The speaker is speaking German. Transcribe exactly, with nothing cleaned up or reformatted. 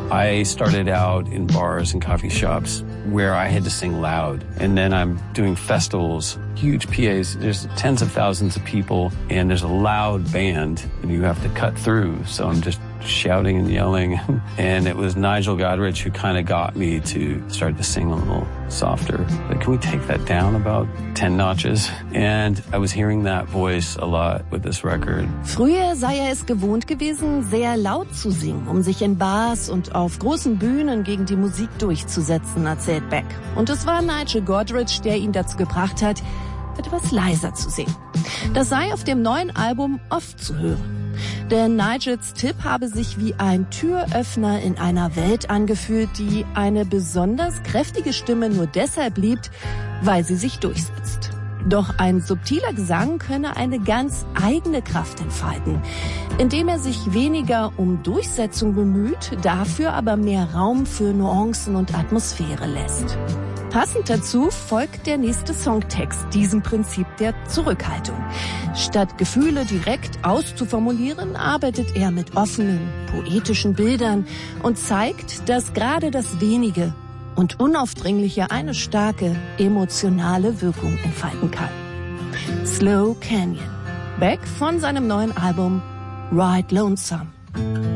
I started out in bars and coffee shops where I had to sing loud. And then I'm doing festivals, huge P As. There's tens of thousands of people, and there's a loud band, and you have to cut through. So I'm just shouting and yelling. And it was Nigel Godrich who kind of got me to start to sing a little softer. Like, can we take that down about ten notches? And I was hearing that voice a lot with this record. Früher sei er es gewohnt gewesen, sehr laut zu singen, um sich in Bars und auf großen Bühnen gegen die Musik durchzusetzen, erzählt Beck. Und es war Nigel Godrich, der ihn dazu gebracht hat, etwas leiser zu singen. Das sei auf dem neuen Album oft zu hören. Denn Nigels Tipp habe sich wie ein Türöffner in einer Welt angefühlt, die eine besonders kräftige Stimme nur deshalb liebt, weil sie sich durchsetzt. Doch ein subtiler Gesang könne eine ganz eigene Kraft entfalten, indem er sich weniger um Durchsetzung bemüht, dafür aber mehr Raum für Nuancen und Atmosphäre lässt. Passend dazu folgt der nächste Songtext diesem Prinzip der Zurückhaltung. Statt Gefühle direkt auszuformulieren, arbeitet er mit offenen, poetischen Bildern und zeigt, dass gerade das Wenige und Unaufdringliche eine starke, emotionale Wirkung entfalten kann. Slow Canyon. Beck von seinem neuen Album Ride Lonesome.